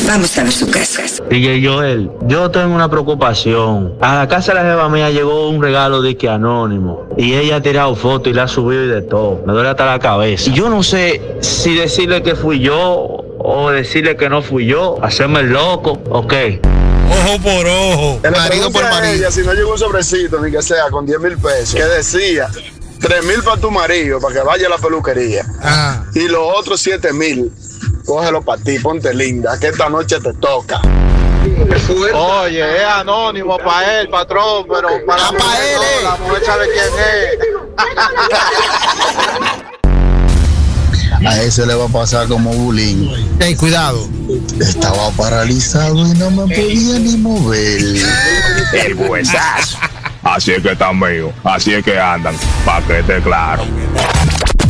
Vamos a ver su casa. DJ Joel, yo tengo una preocupación. A la casa de la jeva mía llegó un regalo de que anónimo. Y ella ha tirado fotos y la ha subido y de todo. Me duele hasta la cabeza. Y yo no sé si decirle que fui yo o decirle que no fui yo. Hacerme el loco, ok. Ojo por ojo. Marido por marido. Ella, si no llegó un sobrecito, ni que sea, con 10,000 pesos, que decía 3,000 para tu marido, para que vaya a la peluquería. Ajá. Y los otros 7,000, cógelo para ti, ponte linda, que esta noche te toca. Oye, es anónimo para él, patrón, pero para mí él, no, la mujer sabe quién es. A ese le va a pasar como bullying. Hey, cuidado. Estaba paralizado y no me podía ni mover. El huesazo. Así es que están míos, así es que andan, pa' que esté claro.